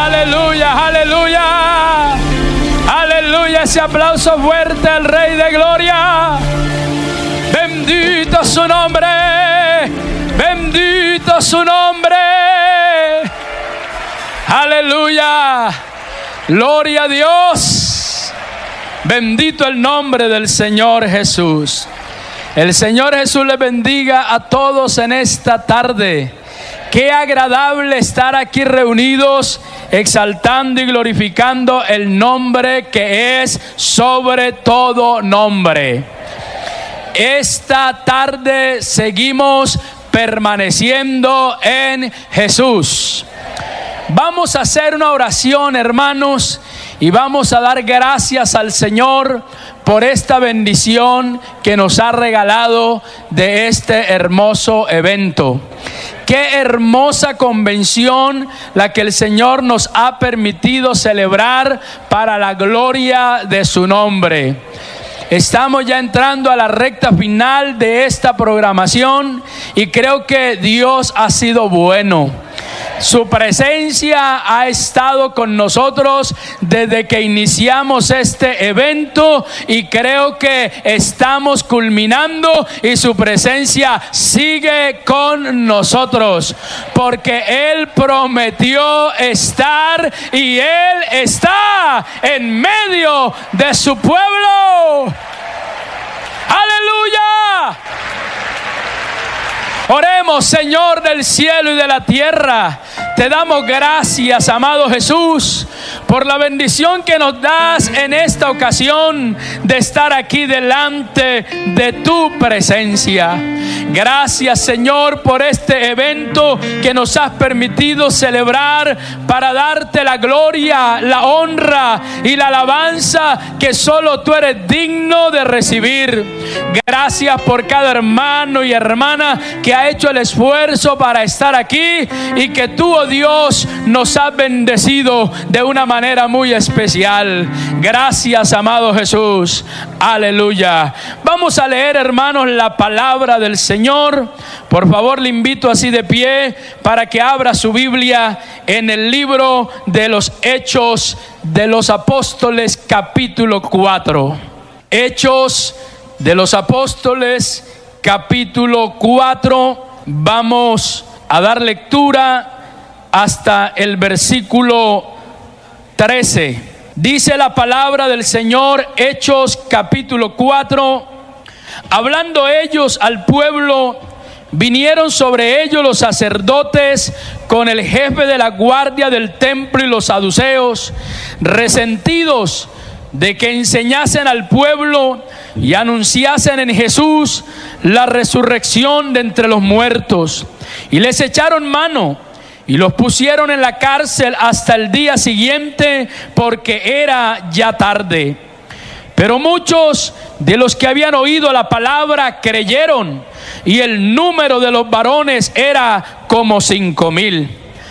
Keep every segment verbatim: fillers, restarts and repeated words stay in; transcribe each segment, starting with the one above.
Aleluya, aleluya. Aleluya, ese aplauso fuerte al Rey de Gloria. Bendito su nombre. Bendito su nombre. Aleluya. Gloria a Dios. Bendito el nombre del Señor Jesús. El Señor Jesús les bendiga a todos en esta tarde. Qué agradable estar aquí reunidos, exaltando y glorificando el nombre que es sobre todo nombre. Esta tarde seguimos permaneciendo en Jesús. Vamos a hacer una oración, hermanos, y vamos a dar gracias al Señor por esta bendición que nos ha regalado de este hermoso evento. Qué hermosa convención la que el Señor nos ha permitido celebrar para la gloria de su nombre. Estamos ya entrando a la recta final de esta programación y creo que Dios ha sido bueno. Su presencia ha estado con nosotros desde que iniciamos este evento y creo que estamos culminando y su presencia sigue con nosotros porque Él prometió estar y Él está en medio de su pueblo. ¡Aleluya! Oremos, Señor del cielo y de la tierra. Te damos gracias, amado Jesús, por la bendición que nos das en esta ocasión de estar aquí delante de tu presencia. Gracias, Señor, por este evento que nos has permitido celebrar para darte la gloria, la honra y la alabanza que solo tú eres digno de recibir. Gracias por cada hermano y hermana que ha hecho el esfuerzo para estar aquí y que tú, oh Dios, nos has bendecido de una manera muy especial. Gracias, amado Jesús. Aleluya. Vamos a leer, hermanos, la palabra del Señor. Por favor, le invito así de pie para que abra su Biblia en el libro de los Hechos de los Apóstoles, capítulo cuatro. Hechos de los Apóstoles, capítulo cuatro. Vamos a dar lectura hasta el versículo trece. Dice la palabra del Señor, Hechos capítulo cuatro. Hablando ellos al pueblo, vinieron sobre ellos los sacerdotes con el jefe de la guardia del templo y los saduceos, resentidos de que enseñasen al pueblo y anunciasen en Jesús la resurrección de entre los muertos. Y les echaron mano y los pusieron en la cárcel hasta el día siguiente, porque era ya tarde. Pero muchos de los que habían oído la palabra creyeron, y el número de los varones era como cinco mil.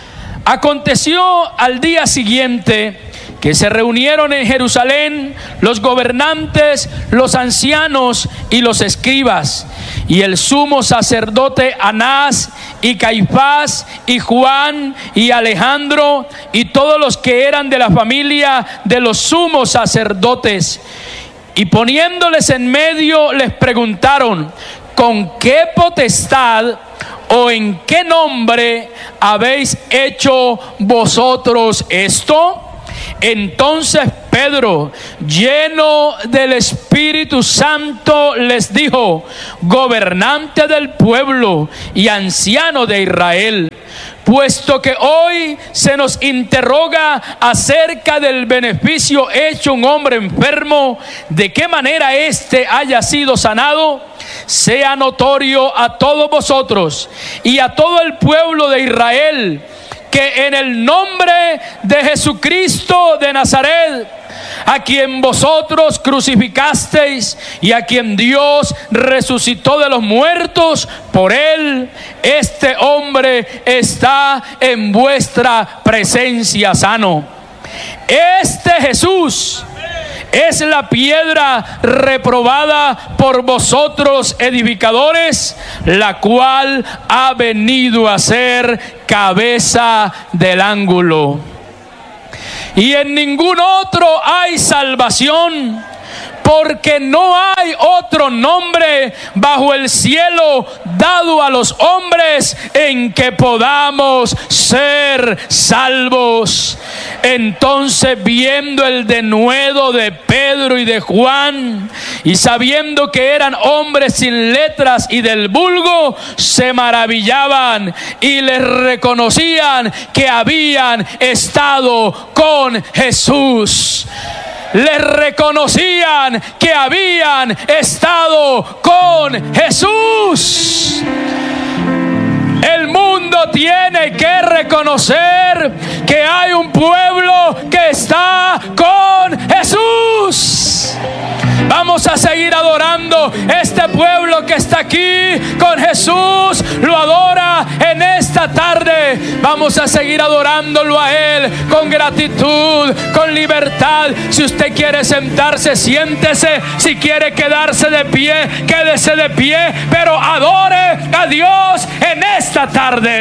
Aconteció al día siguiente que se reunieron en Jerusalén los gobernantes, los ancianos y los escribas, y el sumo sacerdote Anás y Caifás y Juan y Alejandro y todos los que eran de la familia de los sumos sacerdotes. Y poniéndoles en medio les preguntaron: ¿con qué potestad o en qué nombre habéis hecho vosotros esto? Entonces Pedro, lleno del Espíritu Santo, les dijo: gobernante del pueblo y anciano de Israel, puesto que hoy se nos interroga acerca del beneficio hecho a un hombre enfermo, de qué manera éste haya sido sanado, sea notorio a todos vosotros y a todo el pueblo de Israel, que en el nombre de Jesucristo de Nazaret, a quien vosotros crucificasteis y a quien Dios resucitó de los muertos, por él este hombre está en vuestra presencia sano. Este Jesús es la piedra reprobada por vosotros edificadores, la cual ha venido a ser cabeza del ángulo. y en ningún otro hay salvación, porque no hay otro nombre bajo el cielo dado a los hombres en que podamos ser salvos. Entonces, viendo el denuedo de Pedro y de Juan, y sabiendo que eran hombres sin letras y del vulgo, se maravillaban y les reconocían que habían estado con Jesús. Les reconocían que habían estado con Jesús. El mundo tiene que reconocer que hay un pueblo que está con Jesús. Vamos a seguir adorando. Este pueblo que está aquí con Jesús lo adora en esta tarde. Vamos a seguir adorándolo a Él con gratitud, con libertad. Si usted quiere sentarse, siéntese. Si quiere quedarse de pie, quédese de pie. Pero adore a Dios en esta tarde.